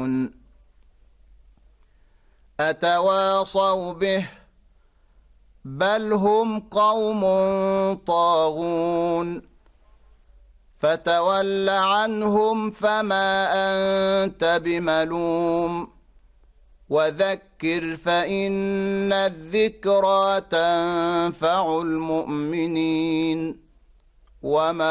أتواصوا به بل هم قوم طاغون فتول عنهم فما أنت بملوم وذكر فإن الذكرى تنفع المؤمنين وما